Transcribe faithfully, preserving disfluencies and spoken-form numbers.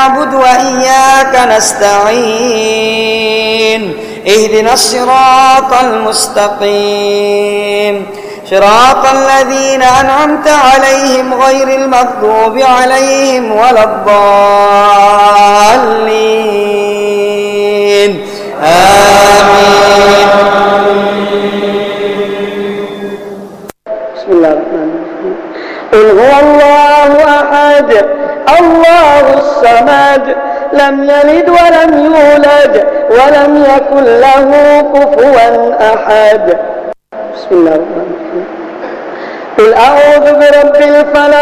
نعبد وإياك نستعين اهدنا الصراط المستقيم صراط الذين أنعمت عليهم غير المغضوب عليهم ولا الضالين آمين. بسم الله الرحمن الرحيم. قل هو الله أحد الله الصمد لم يلد ولم يولد ولم يكن له كفوا أحد. بسم الله الرحمن الرحيم. قل أعوذ برب الفلق